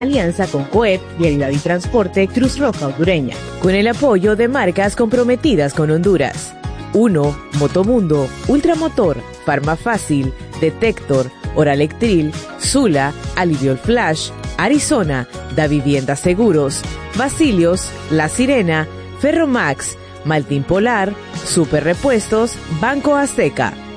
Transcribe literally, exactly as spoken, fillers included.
alianza con Coep, Vialidad y Transporte Cruz Roja Hondureña, con el apoyo de marcas comprometidas con Honduras. uno. Motomundo, Ultramotor, Farmafácil, Detector, Oralectril, Zula, Aliviol Flash, Arizona, Da Vivienda Seguros, Basilios, La Sirena, Ferromax, Maltín Polar, Super Repuestos, Banco Azteca.